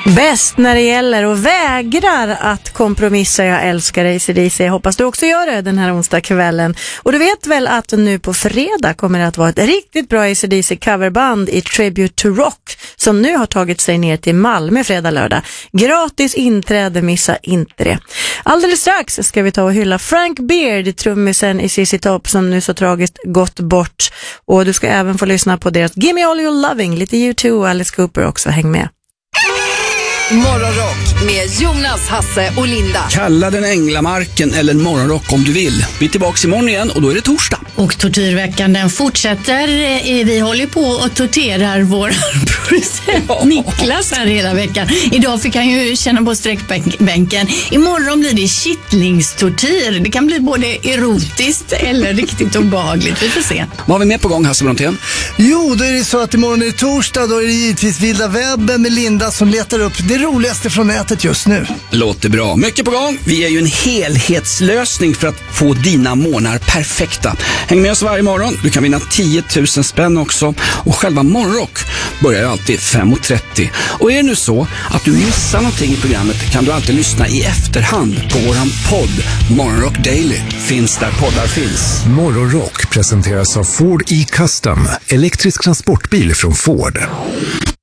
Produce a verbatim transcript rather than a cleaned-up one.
Bäst när det gäller och vägrar att kompromissa. Jag älskar A C D C. Jag hoppas du också gör det den här onsdag kvällen. Och du vet väl att nu på fredag kommer det att vara ett riktigt bra A C D C coverband i Tribute to Rock som nu har tagit sig ner till Malmö fredag lördag. Gratis inträde, missa inte det. Alldeles strax ska vi ta och hylla Frank Beard, trummisen i C C Top som nu så tragiskt gått bort. Och du ska även få lyssna på deras Gimme All Your Loving, lite U två och Alice Cooper också. Häng med. Morgonrock med Jonas, Hasse och Linda. Kalla den Änglamarken eller Morgonrock om du vill. Vi är tillbaka imorgon igen och då är det torsdag. Och tortyrveckan den fortsätter. Vi håller på och torterar vår producent Niklas här hela veckan. Idag fick han ju känna på sträckbänken. Imorgon blir det kittlingstortyr. Det kan bli både erotiskt eller riktigt obehagligt. Vi får se. Vad har vi med på gång, Hasse Brontén? Jo, då är det så att imorgon är det torsdag. Då är det givetvis Vilda webben med Linda som letar upp det roligaste från nätet just nu. Låter bra. Mycket på gång. Vi är ju en helhetslösning för att få dina månader perfekta. Häng med oss varje morgon. Du kan vinna tio tusen spänn också. Och själva Morgonrock börjar alltid fem och trettio. Och är det nu så att du missar någonting i programmet kan du alltid lyssna i efterhand på våran podd Morgonrock Daily. Finns där poddar finns. Morgonrock presenteras av Ford E-Custom, elektrisk transportbil från Ford.